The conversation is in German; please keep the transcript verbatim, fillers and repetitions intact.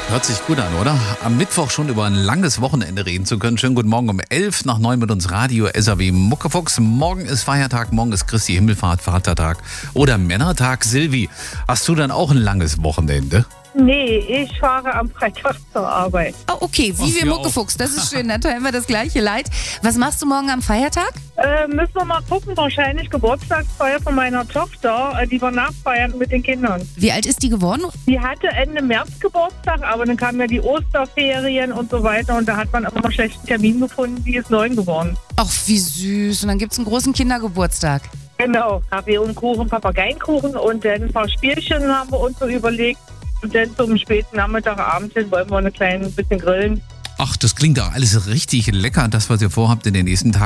Hört sich gut an, oder? Am Mittwoch schon über ein langes Wochenende reden zu können. Schönen guten Morgen um elf nach neun mit uns Radio S A W Muckefuchs. Morgen ist Feiertag, morgen ist Christi Himmelfahrt, Vatertag oder Männertag. Silvi, hast du dann auch ein langes Wochenende? Nee, ich fahre am Freitag zur Arbeit. Oh, okay, wie Ach, wir wir Muckefuchs, das ist schön, dann teilen wir das gleiche Leid. Was machst du morgen am Feiertag? Äh, müssen wir mal gucken, wahrscheinlich Geburtstagsfeier von meiner Tochter, äh, die wir nachfeiern mit den Kindern. Wie alt ist die geworden? Die hatte Ende März Geburtstag, aber dann kamen ja die Osterferien und so weiter und da hat man immer einen schlechten Termin gefunden, die ist neun geworden. Ach, wie süß. Und dann gibt es einen großen Kindergeburtstag. Genau, Kaffee und Kuchen, Papageienkuchen und dann ein paar Spielchen haben wir uns so überlegt. Und dann zum späten Nachmittag, Abend hin wollen wir ein kleines bisschen grillen. Ach, das klingt doch alles richtig lecker, das, was ihr vorhabt in den nächsten Tagen.